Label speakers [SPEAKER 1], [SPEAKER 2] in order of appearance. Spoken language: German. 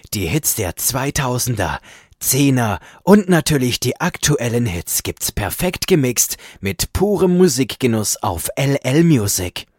[SPEAKER 1] Die Hits der 2000er, 10er und natürlich die aktuellen Hits gibt's perfekt gemixt mit purem Musikgenuss auf LL Music.